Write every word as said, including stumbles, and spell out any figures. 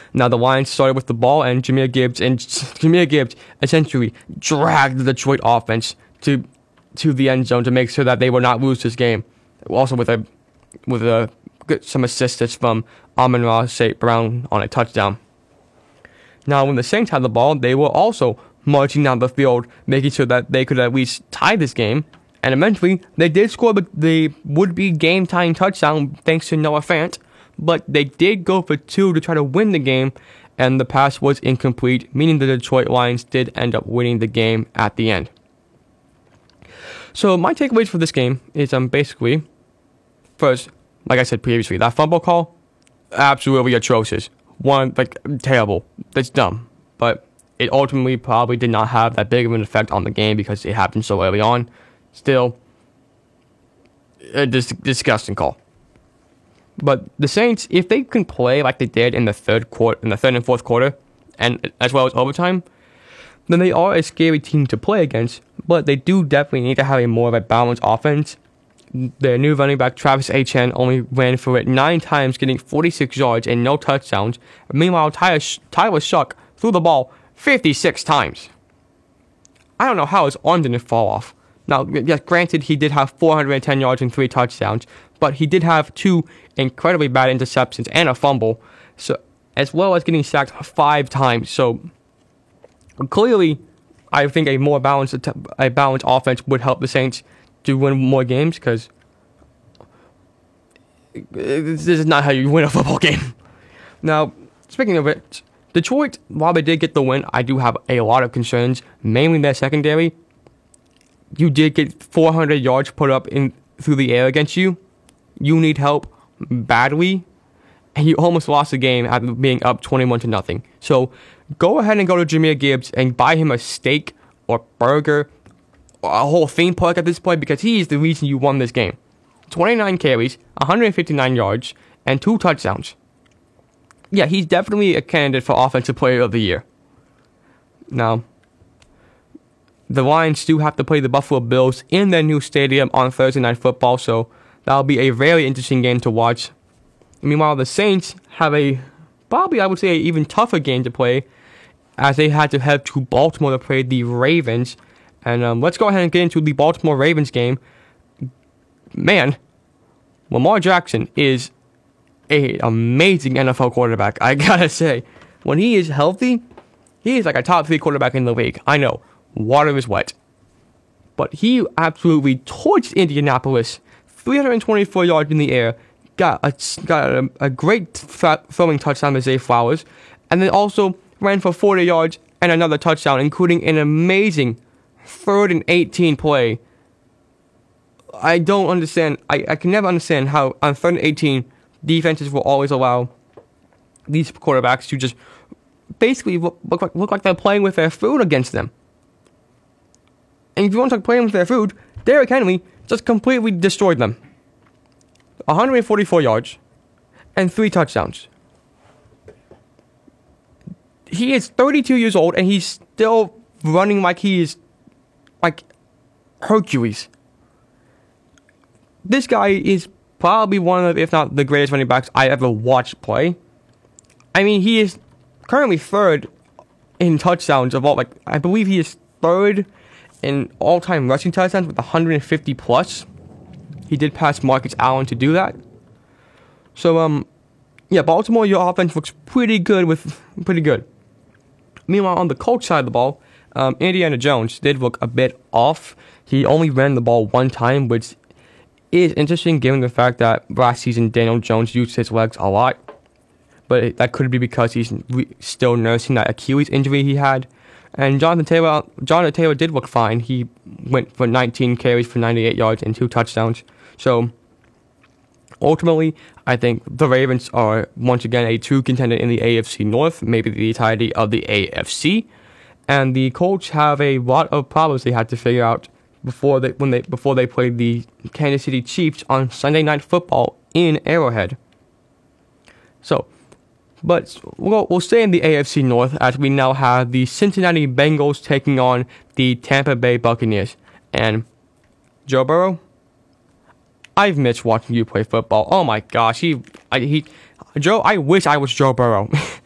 Now the Lions started with the ball, and Jahmyr Gibbs and Jahmyr Gibbs essentially dragged the Detroit offense to to the end zone to make sure that they would not lose this game. Also with a with a some assists from Amon-Ra Saint Brown on a touchdown. Now, when the Saints had the ball, they were also marching down the field, making sure that they could at least tie this game. And eventually, they did score the would-be game-tying touchdown thanks to Noah Fant, but they did go for two to try to win the game, and the pass was incomplete, meaning the Detroit Lions did end up winning the game at the end. So my takeaways for this game is um basically, first, like I said previously, that fumble call, absolutely atrocious. One, like, terrible. That's dumb. But it ultimately probably did not have that big of an effect on the game because it happened so early on. Still, a dis- disgusting call. But the Saints, if they can play like they did in the third quarter, in the third and fourth quarter, and as well as overtime, then they are a scary team to play against. But they do definitely need to have a more of a balanced offense. Their new running back, Travis Etienne, only ran for it nine times, getting forty-six yards and no touchdowns. Meanwhile, Tyler, Tyler Shuck threw the ball fifty-six times. I don't know how his arm didn't fall off. Now, yes, granted, he did have four hundred ten yards and three touchdowns, but he did have two incredibly bad interceptions and a fumble, so as well as getting sacked five times. So clearly, I think a more balanced, a balanced offense would help the Saints to win more games, because this is not how you win a football game. Now, speaking of it, Detroit, while they did get the win, I do have a lot of concerns, mainly their secondary. You did get four hundred yards put up in through the air against you. You need help badly, and you almost lost the game after being up twenty-one to nothing. So go ahead and go to Jahmyr Gibbs and buy him a steak or burger, a whole theme park at this point, because he is the reason you won this game. twenty-nine carries, one hundred fifty-nine yards, and two touchdowns. Yeah, he's definitely a candidate for Offensive Player of the Year. Now, the Lions do have to play the Buffalo Bills in their new stadium on Thursday Night Football, so that'll be a very interesting game to watch. Meanwhile, the Saints have a, probably I would say, an even tougher game to play, as they had to head to Baltimore to play the Ravens. And um, let's go ahead and get into the Baltimore Ravens game. Man, Lamar Jackson is an amazing N F L quarterback, I gotta say. When he is healthy, he is like a top three quarterback in the league. I know, water is wet. But he absolutely torched Indianapolis. three hundred twenty-four yards in the air. Got a, got a, a great th- throwing touchdown to Zay Flowers. And then also ran for forty yards and another touchdown, including an amazing third and eighteen play. I don't understand. I, I can never understand how on third and eighteen, defenses will always allow these quarterbacks to just basically look, look, like, look like they're playing with their food against them. And if you want to talk playing with their food, Derrick Henry just completely destroyed them. one hundred forty-four yards and three touchdowns. He is thirty-two years old and he's still running like he is like Hercules. This guy is probably one of, if not the greatest running backs I ever watched play. I mean, he is currently third in touchdowns of all, like, I believe he is third in all-time rushing touchdowns with one hundred fifty plus. He did pass Marcus Allen to do that. So, um, yeah, Baltimore, your offense looks pretty good with, pretty good. Meanwhile, on the Colts side of the ball, um, Indiana Jones did look a bit off. He only ran the ball one time, which is interesting given the fact that last season Daniel Jones used his legs a lot. But that could be because he's re- still nursing that Achilles injury he had. And Jonathan Taylor, Jonathan Taylor did look fine. He went for nineteen carries for ninety-eight yards and two touchdowns. So, ultimately, I think the Ravens are once again a true contender in the A F C North, maybe the entirety of the A F C. And the Colts have a lot of problems they had to figure out before they when they before they played the Kansas City Chiefs on Sunday Night Football in Arrowhead. So, but we'll, we'll stay in the A F C North as we now have the Cincinnati Bengals taking on the Tampa Bay Buccaneers. And Joe Burrow, I've missed watching you play football. Oh my gosh, he, I, he, Joe. I wish I was Joe Burrow.